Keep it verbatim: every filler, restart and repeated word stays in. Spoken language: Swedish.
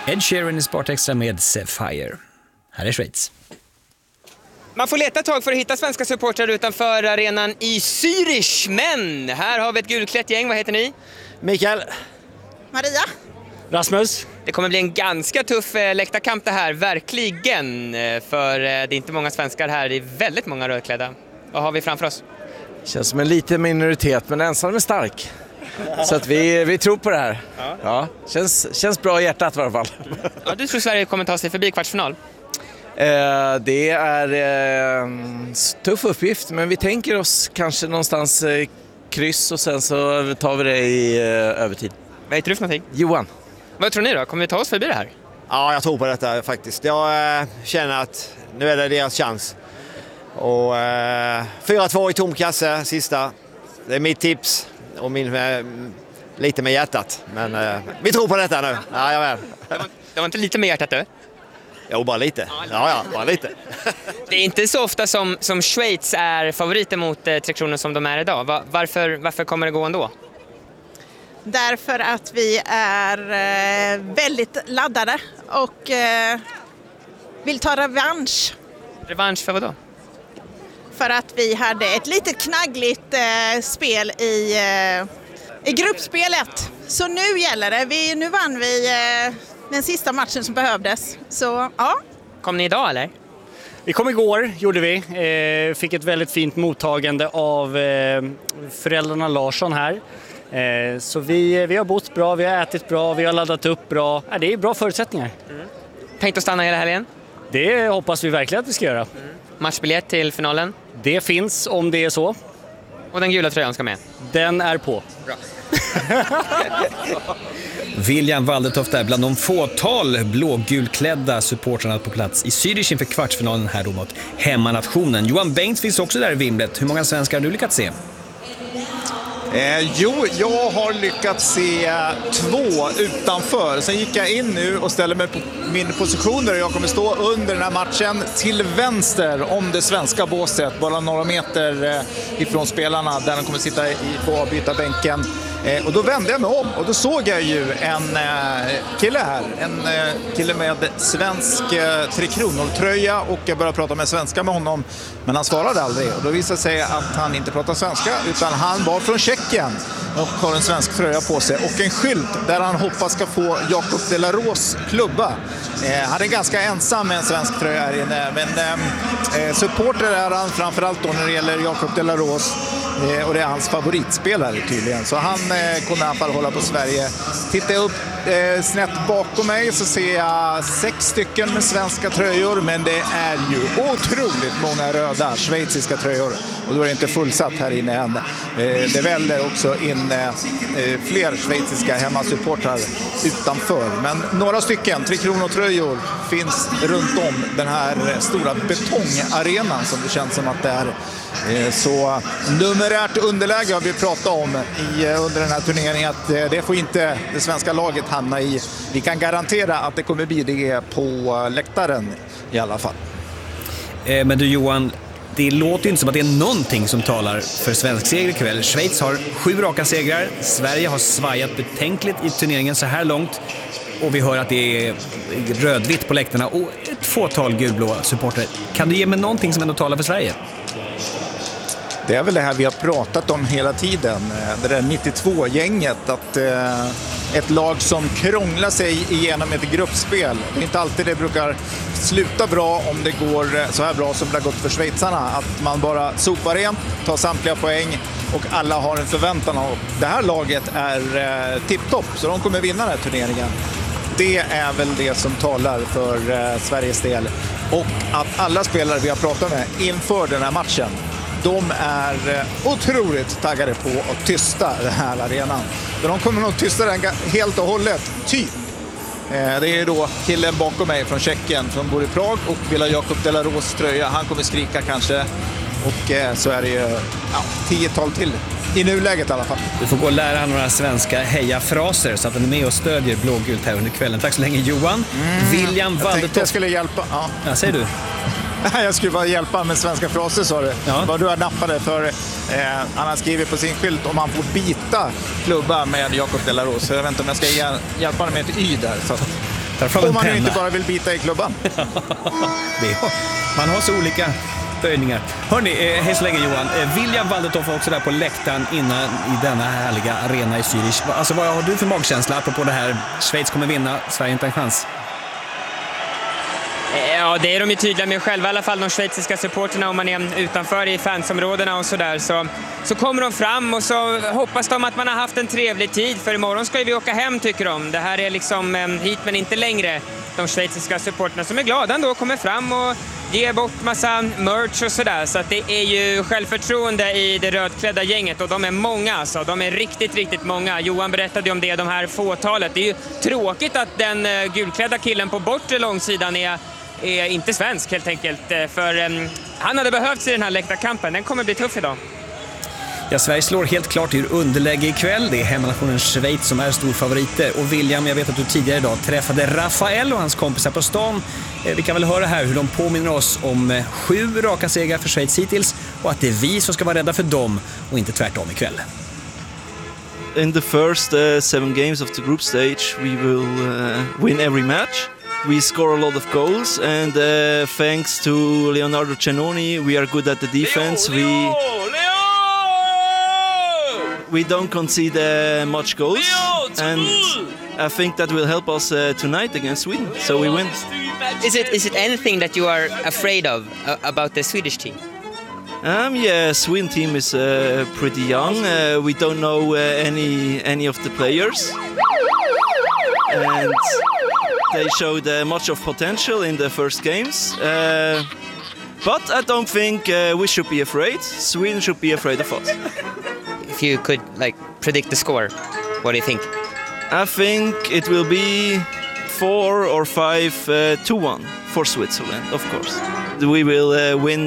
Ed Sheeran i Sportextra med Sapphire. Här är Schweiz. Man får leta ett tag för att hitta svenska supportrar utanför arenan i Zürich. Men här har vi ett gulklätt gäng. Vad heter ni? Mikael. Maria. Rasmus. Det kommer bli en ganska tuff eh, läktarkamp det här, verkligen. Eh, för eh, det är inte många svenskar här, det är väldigt många rödklädda. Vad har vi framför oss? Känns som en liten minoritet, men ensam är stark. Så att vi, vi tror på det här. Ja. Ja, känns, känns bra i hjärtat i alla fall. Ja, du tror Sverige kommer ta sig förbi kvartsfinal? Eh, det är eh, en tuff uppgift, men vi tänker oss kanske någonstans eh, kryss och sen så tar vi det i eh, övertid. Vad heter du för någonting? Johan. Vad tror ni då? Kommer vi ta oss förbi det här? Ja, jag tror på detta faktiskt. Jag eh, känner att nu är det deras chans. Och eh, fyra två i tom kasse, sista. Det är mitt tips och min, eh, lite med hjärtat. Men eh, vi tror på detta nu. Ja, jag vet. Det var, det var inte lite med hjärtat du? Jo, bara lite. Ja, ja, bara lite. Det är inte så ofta som, som Schweiz är favoriter mot eh, Tre Kronor som de är idag. Va, varför, varför kommer det gå ändå? Därför att vi är eh, väldigt laddade och eh, vill ta revansch. Revansch för vad då? För att vi hade ett lite knaggligt eh, spel i, eh, i gruppspelet. Så nu gäller det. Vi, nu vann vi eh, den sista matchen som behövdes. Så ja. Kom ni idag eller? Vi kom igår, gjorde vi. Eh, fick ett väldigt fint mottagande av eh, föräldrarna Larsson här. Eh, så vi, vi har bott bra, vi har ätit bra, vi har laddat upp bra. Eh, det är bra förutsättningar. Mm. Tänkt att stanna hela helgen? Det hoppas vi verkligen att vi ska göra. Mm. Matchbiljett till finalen? Det finns om det är så. Och den gula tröjan ska med? Den är på. Bra. William Waldertoft är bland de fåtal blågulklädda supportrarna på plats i Zürich inför kvartsfinalen här då mot hemmanationen. Johan Bengt finns också där i vimlet. Hur många svenskar har du lyckats se? Eh, jo, jag har lyckats se två utanför. Sen gick jag in nu och ställer mig på min position där jag kommer stå under den här matchen till vänster om det svenska båset. Bara några meter eh, ifrån spelarna där de kommer sitta i, på avbytarbänken. Eh, och då vände jag mig om och då såg jag ju en eh, kille här. En eh, kille med svensk eh, Tre Kronor-tröja och jag började prata med svenska med honom. Men han svarade aldrig och då visade sig att han inte pratar svenska utan han var från Tjeckien och har en svensk tröja på sig och en skylt där han hoppas ska få Jacob de la Rose klubba. Eh, han är ganska ensam med en svensk tröja här inne men eh, supporter är han framförallt då när det gäller Jacob de la Rose eh, och det är hans favoritspelare tydligen. Så han eh, kommer i alla fall hålla på Sverige. Tittar jag upp eh, snett bakom mig så ser jag sex stycken med svenska tröjor men det är ju otroligt många röda schweiziska tröjor och då är det inte fullsatt här inne än. Eh, det väller också in eh, fler schweiziska hemmasupportrar utanför men några stycken Tre Kronor-tröjor finns runt om den här stora betongarenan som det känns som att det är. Eh, så numerärt underläge har vi pratat om i, under den här turneringen att eh, det får inte det svenska laget hamna i. Vi kan garantera att det kommer bli det på läktaren i alla fall. Eh, men du Johan, det låter ju inte som att det är någonting som talar för svensk seger ikväll. Schweiz har sju raka segrar. Sverige har svajat betänkligt i turneringen så här långt. Och vi hör att det är rödvitt på läktarna och ett fåtal gulblåa supporter. Kan du ge mig någonting som ändå talar för Sverige? Det är väl det här vi har pratat om hela tiden. Det där nittiotvå-gänget. Att eh, ett lag som krånglar sig igenom ett gruppspel. Det är inte alltid det brukar sluta bra om det går så här bra som det har gått för schweizarna. Att man bara sopar rent, tar samtliga poäng och alla har en förväntan av det här laget är eh, tipptopp. Så de kommer vinna den här turneringen. Det är väl det som talar för eh, Sveriges del. Och att alla spelare vi har pratat med inför den här matchen, de är otroligt taggade på att tysta den här arenan. De kommer nog tysta den helt och hållet, typ. Det är då killen bakom mig från Tjeckien som bor i Prag och vill ha Jacob de la Rose tröja. Han kommer skrika kanske. Och så är det ju ja, tiotal till i nuläget i alla fall. Du får gå och lära några svenska heja-fraser så att den är med och stödjer blågult här under kvällen. Tack så länge Johan. Mm. William jag Waldertoft. tänkte jag skulle hjälpa. Ja. Ja, säger du? Jag skulle bara hjälpa med svenska fraser, sa du. Ja. Vad du har nappade för eh, han har skrivit på sin skylt om man får bita klubba med Jacob de la Rose. Jag vet inte om jag ska hjälpa med ett y där. Så att, tar fram en Om man nu penna. inte bara vill bita i klubban. Det är, man har så olika böjningar. Hörrni, eh, hej så länge Johan. Eh, William Waldertorff var också där på läktaren innan i denna härliga arena i Zürich. Alltså vad har du för magkänsla apropå det här? Schweiz kommer vinna, Sverige inte en chans. Ja, det är de ju tydliga med själva, i alla fall de schweiziska supporterna. Om man är utanför i fansområdena och sådär så, så kommer de fram och så hoppas de att man har haft en trevlig tid, för imorgon ska vi åka hem tycker de. Det här är liksom eh, hit men inte längre. De schweiziska supporterna som är glada ändå kommer fram och ger bort massa merch och sådär. Så att det är ju självförtroende i det rödklädda gänget och de är många alltså. De är riktigt, riktigt många. Johan berättade om det, de här fåtalet. Det är ju tråkigt att den uh, gulklädda killen på bortre långsidan är är inte svensk helt enkelt, för um, han hade behövts i den här läktarkampen. Den kommer bli tuff idag. Ja, Sverige slår helt klart ur underläge ikväll. Det är hemmanationen Schweiz som är storfavoriter. Och William, jag vet att du tidigare idag träffade Rafael och hans kompisar på stan. Vi kan väl höra här hur de påminner oss om sju raka segrar för Schweiz hittills och att det är vi som ska vara rädda för dem och inte tvärtom ikväll. In the first uh, seven games of the group stage we will uh, win every match. We score a lot of goals, and uh, thanks to Leonardo Cianoni, we are good at the defense. Leo, Leo, we Leo! we don't concede uh, much goals, Leo, and I think that will help us uh, tonight against Sweden. So we win. Is it is it anything that you are afraid of uh, about the Swedish team? Um, yeah, Sweden team is uh, pretty young. Uh, we don't know uh, any any of the players, and they showed uh, much of potential in the first games, uh, but I don't think uh, we should be afraid. Sweden should be afraid of us. If you could like predict the score, what do you think? I think it will be four or five uh, to one for Switzerland, of course. We will uh, win